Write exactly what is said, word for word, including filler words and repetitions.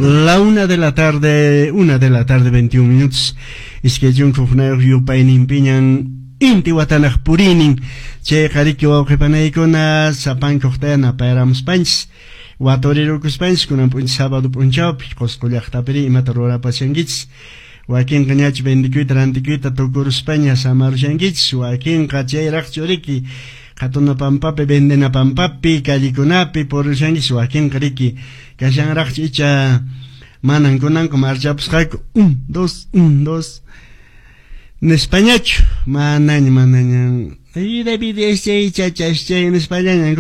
La una de la tarde, una de la tarde, veintiún minutos. Es que yo un yupainin piñan inti watanaj purinin. Che kariki wawqipanaykuna sapan kuqtana payramos panchis. Watoriro kuspanchis kunan punch sábado punchawpi qosqullaqtapiri imata rurapasyankichis. Wakin kañach bendikuyta rantikuyta tukuruspaña samarushankichis. Wakin qachayraq churiki Katuna pampapi, vendena pampapi, kalikunapi, porushankichis. Wakin kariki kashanraq chicha manan kunanku marchapusqayku un, dos, un, dos. En españacho, manañ, manañ. Y David, este, chacha, este, en español.